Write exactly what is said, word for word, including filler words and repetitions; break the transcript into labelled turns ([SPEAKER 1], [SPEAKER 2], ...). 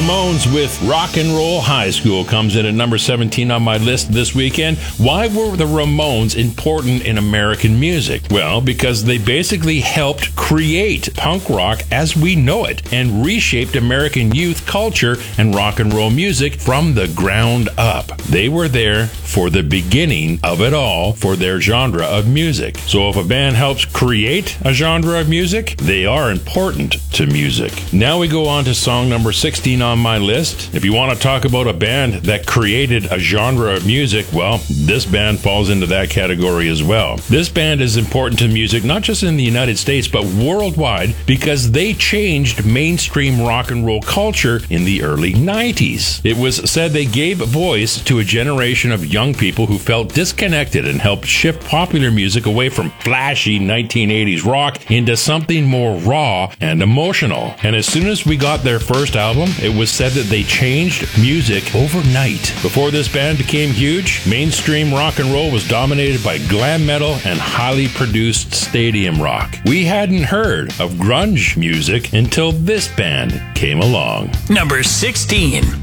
[SPEAKER 1] Ramones with Rock and Roll High School comes in at number seventeen on my list this weekend. Why were the Ramones important in American music? Well, because they basically helped create punk rock as we know it and reshaped American youth culture and rock and roll music from the ground up. They were there for the beginning of it all for their genre of music. So if a band helps create a genre of music, they are important to music. Now we go on to song number sixteen on my list. If you want to talk about a band that created a genre of music, well, this band falls into that category as well. This band is important to music, not just in the United States, but worldwide, because they changed mainstream rock and roll culture in the early nineties. It was said they gave voice to a generation of young people who felt disconnected and helped shift popular music away from flashy nineteen eighties rock into something more raw and emotional. And as soon as we got their first album, it was said that they changed music overnight. Before this band became huge, mainstream rock and roll was dominated by glam metal and highly produced stadium rock. We hadn't heard of grunge music until this band came along.
[SPEAKER 2] Number sixteen.